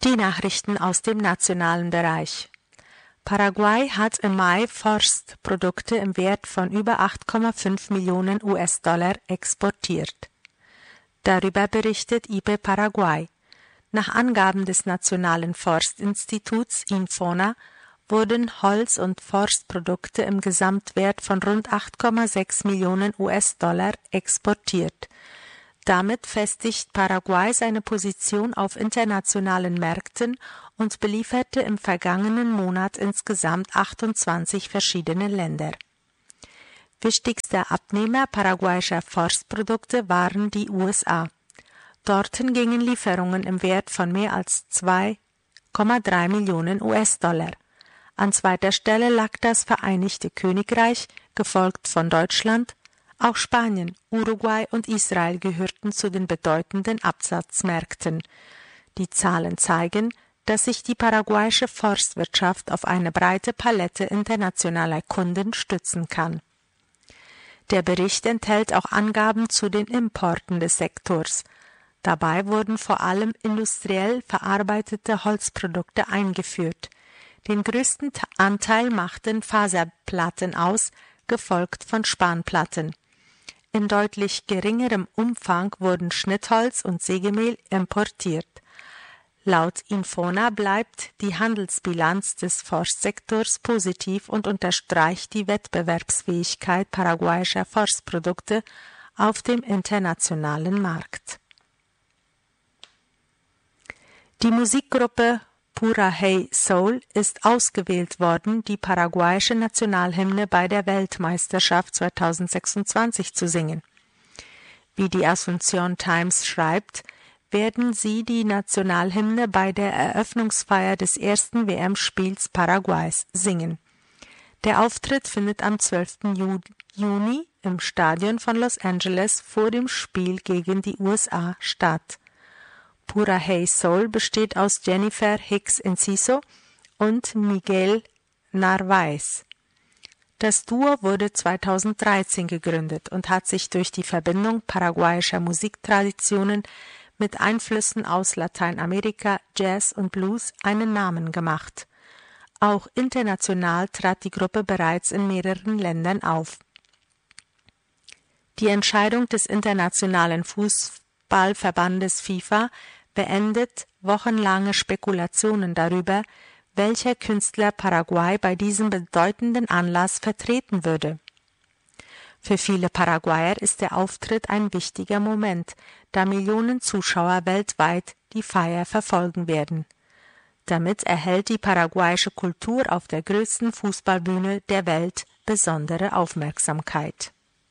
Die Nachrichten aus dem nationalen Bereich. Paraguay hat im Mai Forstprodukte im Wert von über 8,5 Millionen US-Dollar exportiert. Darüber berichtet IPE Paraguay. Nach Angaben des Nationalen Forstinstituts INFONA wurden Holz- und Forstprodukte im Gesamtwert von rund 8,6 Millionen US-Dollar exportiert. Damit festigt Paraguay seine Position auf internationalen Märkten und belieferte im vergangenen Monat insgesamt 28 verschiedene Länder. Wichtigster Abnehmer paraguayischer Forstprodukte waren die USA. Dorthin gingen Lieferungen im Wert von mehr als 2,3 Millionen US-Dollar. An zweiter Stelle lag das Vereinigte Königreich, gefolgt von Deutschland. Auch Spanien, Uruguay und Israel gehörten zu den bedeutenden Absatzmärkten. Die Zahlen zeigen, dass sich die paraguayische Forstwirtschaft auf eine breite Palette internationaler Kunden stützen kann. Der Bericht enthält auch Angaben zu den Importen des Sektors. Dabei wurden vor allem industriell verarbeitete Holzprodukte eingeführt. Den größten Anteil machten Faserplatten aus, gefolgt von Spanplatten. In deutlich geringerem Umfang wurden Schnittholz und Sägemehl importiert. Laut INFONA bleibt die Handelsbilanz des Forstsektors positiv und unterstreicht die Wettbewerbsfähigkeit paraguayischer Forstprodukte auf dem internationalen Markt. Die Musikgruppe Pura Hey Soul ist ausgewählt worden, die paraguayische Nationalhymne bei der Weltmeisterschaft 2026 zu singen. Wie die Asunción Times schreibt, werden sie die Nationalhymne bei der Eröffnungsfeier des ersten WM-Spiels Paraguays singen. Der Auftritt findet am 12. Juni im Stadion von Los Angeles vor dem Spiel gegen die USA statt. Pura Hey Soul besteht aus Jennifer Hicks Enciso und Miguel Narváez. Das Duo wurde 2013 gegründet und hat sich durch die Verbindung paraguayischer Musiktraditionen mit Einflüssen aus Lateinamerika, Jazz und Blues einen Namen gemacht. Auch international trat die Gruppe bereits in mehreren Ländern auf. Die Entscheidung des Internationalen Fußballverbandes FIFA beendet wochenlange Spekulationen darüber, welcher Künstler Paraguay bei diesem bedeutenden Anlass vertreten würde. Für viele Paraguayer ist der Auftritt ein wichtiger Moment, da Millionen Zuschauer weltweit die Feier verfolgen werden. Damit erhält die paraguayische Kultur auf der größten Fußballbühne der Welt besondere Aufmerksamkeit.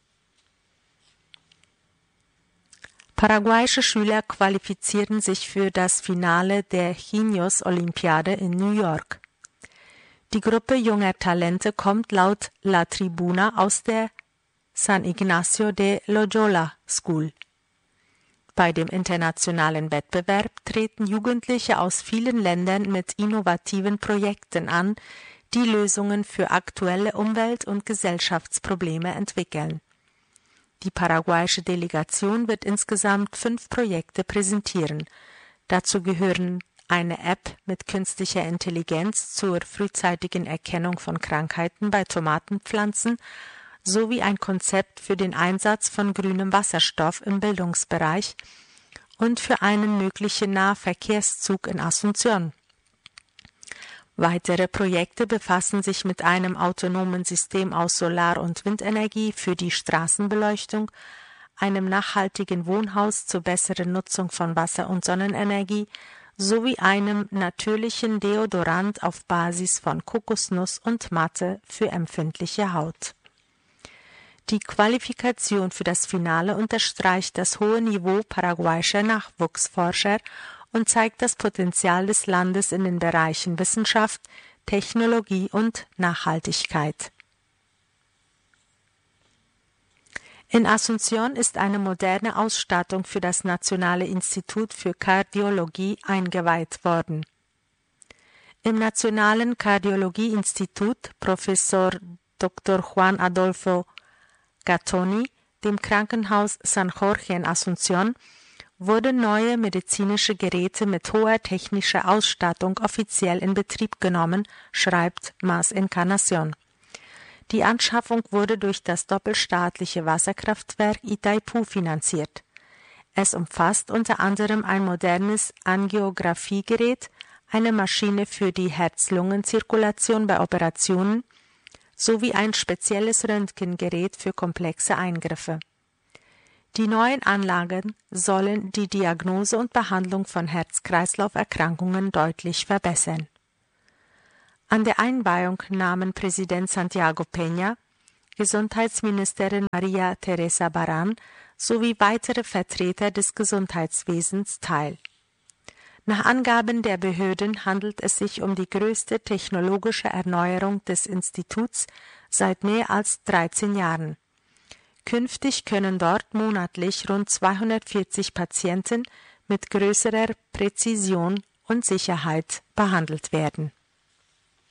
Paraguayische Schüler qualifizieren sich für das Finale der Genios-Olympiade in New York. Die Gruppe junger Talente kommt laut La Tribuna aus der San Ignacio de Loyola School. Bei dem internationalen Wettbewerb treten Jugendliche aus vielen Ländern mit innovativen Projekten an, die Lösungen für aktuelle Umwelt- und Gesellschaftsprobleme entwickeln. Die paraguayische Delegation wird insgesamt 5 Projekte präsentieren. Dazu gehören eine App mit künstlicher Intelligenz zur frühzeitigen Erkennung von Krankheiten bei Tomatenpflanzen sowie ein Konzept für den Einsatz von grünem Wasserstoff im Bildungsbereich und für einen möglichen Nahverkehrszug in Asunción. Weitere Projekte befassen sich mit einem autonomen System aus Solar- und Windenergie für die Straßenbeleuchtung, einem nachhaltigen Wohnhaus zur besseren Nutzung von Wasser- und Sonnenenergie sowie einem natürlichen Deodorant auf Basis von Kokosnuss und Matte für empfindliche Haut. Die Qualifikation für das Finale unterstreicht das hohe Niveau paraguayischer Nachwuchsforscher und zeigt das Potenzial des Landes in den Bereichen Wissenschaft, Technologie und Nachhaltigkeit. In Asunción ist eine moderne Ausstattung für das Nationale Institut für Kardiologie eingeweiht worden. Im Nationalen Kardiologie-Institut Professor Dr. Juan Adolfo Gattoni, dem Krankenhaus San Jorge in Asunción, wurden neue medizinische Geräte mit hoher technischer Ausstattung offiziell in Betrieb genommen, schreibt Mas Encarnación. Die Anschaffung wurde durch das doppelstaatliche Wasserkraftwerk Itaipu finanziert. Es umfasst unter anderem ein modernes Angiografiegerät, eine Maschine für die Herz-Lungen-Zirkulation bei Operationen sowie ein spezielles Röntgengerät für komplexe Eingriffe. Die neuen Anlagen sollen die Diagnose und Behandlung von Herz-Kreislauf-Erkrankungen deutlich verbessern. An der Einweihung nahmen Präsident Santiago Peña, Gesundheitsministerin María Teresa Barán sowie weitere Vertreter des Gesundheitswesens teil. Nach Angaben der Behörden handelt es sich um die größte technologische Erneuerung des Instituts seit mehr als 13 Jahren. Künftig können dort monatlich rund 240 Patienten mit größerer Präzision und Sicherheit behandelt werden.